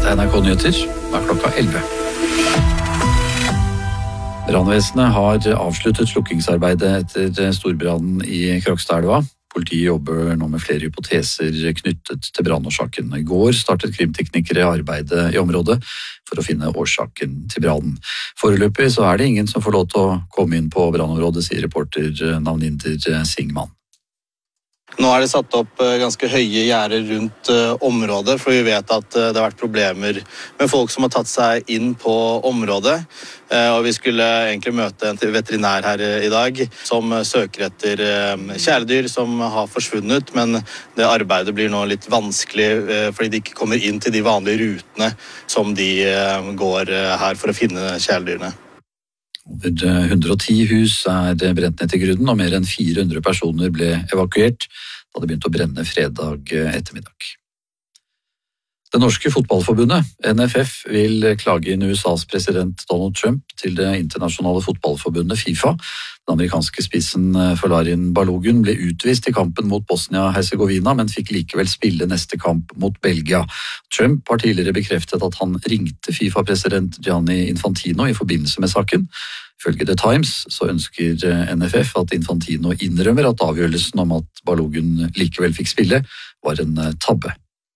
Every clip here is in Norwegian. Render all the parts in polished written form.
Dette er NRK Nyheter, da klokka 11. Brannvesenet har avsluttet slukkingsarbeidet etter storbrannen i Krokstadelva. Politiet jobber nå med flere hypoteser knyttet til brannårsaken. I går startet krimteknikere arbeidet i området for å finne årsaken til brannen. Foreløpig så er det ingen som får lov til å komme inn på brannområdet, sier reporter Navninder Singman. Nå er det satt opp ganske høye gjerder rundt området, for vi vet at det har vært problemer med folk som har tatt seg inn på området. Og vi skulle egentlig møte en veterinær her i dag som søker etter kjæledyr som har forsvunnet, men det arbeidet blir nå litt vanskelig fordi de ikke kommer inn til de vanlige rutene som de går her for å finne kjæledyrene. Over 110 hus er brent ned til grunnen, og mer enn 400 personer ble evakuert da det begynte å brenne fredag ettermiddag. Det norske fotballforbundet, NFF, vil klage inn USAs president Donald Trump til det internasjonale fotballforbundet FIFA. Den amerikanske spissen Folarin Balogun ble utvist i kampen mot Bosnia-Herzegovina, men fikk likevel spille neste kamp mot Belgia. Trump har tidligere bekreftet at han ringte FIFA-president Gianni Infantino i forbindelse med saken. Ifølge The Times så ønsker NFF at Infantino innrømmer at avgjørelsen om at Balogun likevel fikk spille var en tabbe.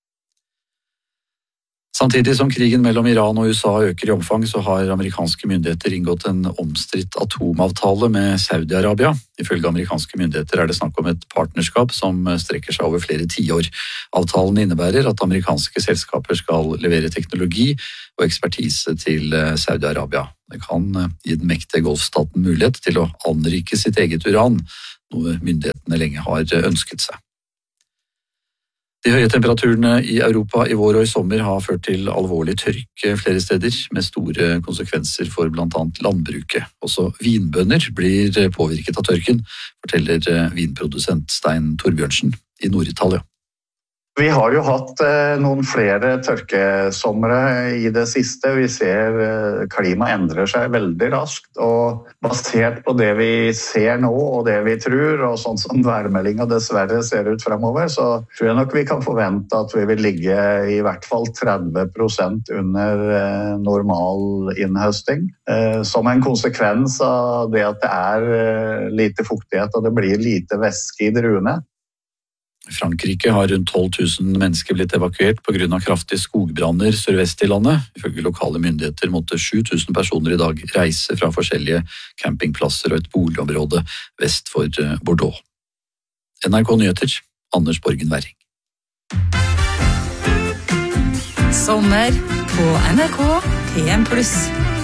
Samtidig som krigen mellom Iran og USA øker i omfang, så har amerikanske myndigheter inngått en omstridt atomavtale med Saudi-Arabia. Ifølge amerikanske myndigheter er det snakk om et partnerskap som strekker seg over flere tiår. Avtalen innebærer at amerikanske selskaper skal levere teknologi og ekspertise til Saudi-Arabia. Det kan gi den mektige golfstaten mulighet til å anrike sitt eget uran, noe myndighetene lenge har ønsket seg. De høye temperaturene i Europa i vår og i sommer har ført til alvorlig tørke flere steder, med store konsekvenser for blant annet landbruket. Også vinbønder blir påvirket av tørken, forteller vinprodusent Stein Torbjørnsen i Nord-Italia. Vi har jo hatt noen flere tørkesomre i det siste. Vi ser klimaet endrer seg veldig raskt, og basert på det vi ser nå og det vi tror, og sånn som værmeldingen dessverre ser ut fremover, så tror jeg nok vi kan forvente at vi vil ligge i hvert fall 30% under normal innhøsting. Som en konsekvens av det at det er lite fuktighet og det blir lite væske i druene. I Frankrike har rundt 12 000 mennesker blitt evakuert på grunn av kraftige skogbranner sørvest i landet. Ifølge lokale myndigheter måtte 7 000 personer i dag reise fra forskjellige campingplasser og et boligområde vest for Bordeaux. NRK Nyheter, Anders Borgen Werring. Sommer på NRK PM+.